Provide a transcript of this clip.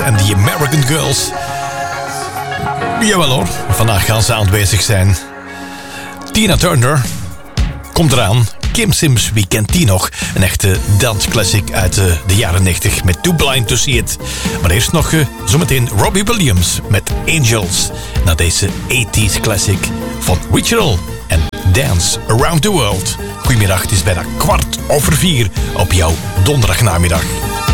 en The American Girls. Jawel hoor, vandaag gaan ze aanwezig zijn. Tina Turner komt eraan. Kim Sims, wie kent die nog? Een echte danceclassic uit de jaren 90 met Too Blind to See It. Maar eerst nog zometeen Robbie Williams met Angels. Na deze 80s classic van Ritual en Dance Around the World. Goedemiddag, het is bijna 3:15 op jouw donderdagnamiddag.